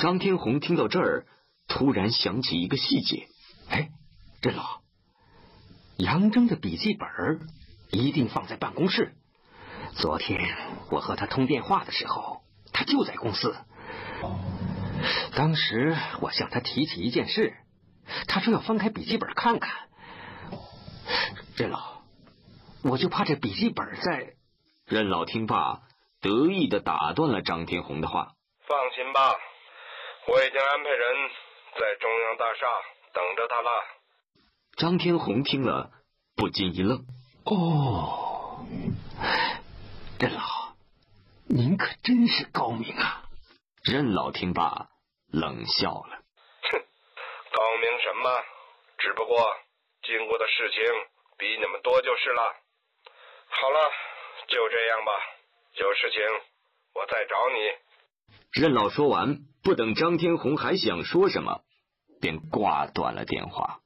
张天红听到这儿，突然想起一个细节。 哎，任老，杨征的笔记本一定放在办公室。昨天我和他通电话的时候，他就在公司。当时我向他提起一件事，他说要翻开笔记本看看。任老，我就怕这笔记本在…… 任老听罢，得意地打断了张天红的话。 放心吧，我已经安排人在中央大厦等着他了。 张天红听了，不禁一愣。 哦，任老，您可真是高明啊！ 任老听罢，冷笑了。 哼，高明什么？只不过经过的事情比你们多就是了。好了，就这样吧，有事情我再找你。 任老说完，不等张天红还想说什么，便挂断了电话。